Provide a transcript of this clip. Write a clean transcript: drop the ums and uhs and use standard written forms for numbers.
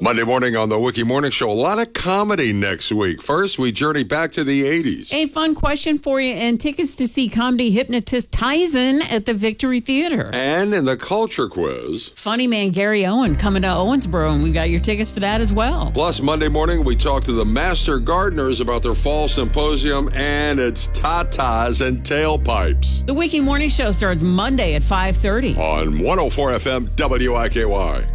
Monday morning on the Wiki Morning Show, a lot of comedy next week. First, we journey back to the 80s. A fun question for you, and tickets to see comedy hypnotist Tyson at the Victory Theater. And in the culture quiz, Funny man Gary Owen coming to Owensboro, and we got your tickets for that as well. Plus, Monday morning, we talk to the master gardeners about their fall symposium, and it's tatas and tailpipes. The Wiki Morning Show starts Monday at 5:30. On 104 FM WIKY.